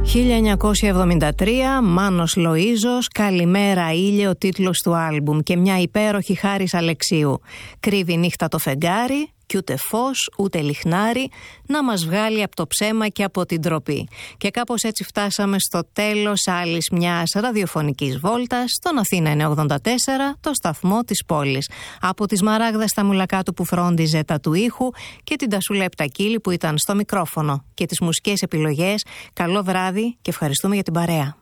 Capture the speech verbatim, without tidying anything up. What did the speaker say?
χίλια εννιακόσια εβδομήντα τρία, Μάνος Λοΐζος, «Καλημέρα ήλιε» ο τίτλος του άλμπουμ, και μια υπέροχη Χάρης Αλεξίου. Κρύβει νύχτα το φεγγάρι κι ούτε φως ούτε λιχνάρι να μας βγάλει από το ψέμα και από την ντροπή. Και κάπως έτσι φτάσαμε στο τέλος άλλης μιας ραδιοφωνικής βόλτας στον Αθήνα εννιακόσια ογδόντα τέσσερα, το σταθμό της πόλης. Από τη Σμαράγδα στα Μουλακάτου που φρόντιζε τα του ήχου και την Τασούλα Επτακίλη που ήταν στο μικρόφωνο και τις μουσικές επιλογές. Καλό βράδυ και ευχαριστούμε για την παρέα.